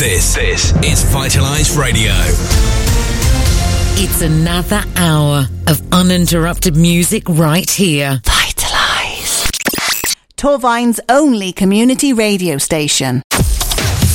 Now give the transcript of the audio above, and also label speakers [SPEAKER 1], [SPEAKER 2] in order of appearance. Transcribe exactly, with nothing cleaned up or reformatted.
[SPEAKER 1] This, this is Vitalize Radio.
[SPEAKER 2] It's another hour of uninterrupted music right here. Vitalize.
[SPEAKER 3] Torvine's only community radio station.